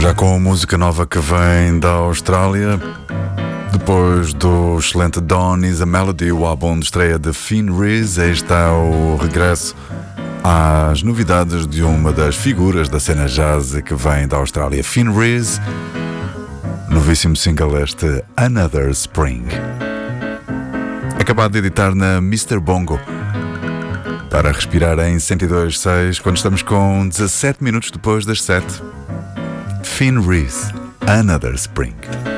Já com música nova que vem da Austrália, depois do excelente Dawn is a Melody, o álbum de estreia de Finn Rees, aí está o regresso às novidades de uma das figuras da cena jazz que vem da Austrália, Finn Rees, novíssimo single este Another Spring, acabado de editar na Mr. Bongo, para respirar em 102.6 quando estamos com 17 minutos depois das 7. Finn Rees, Another Spring.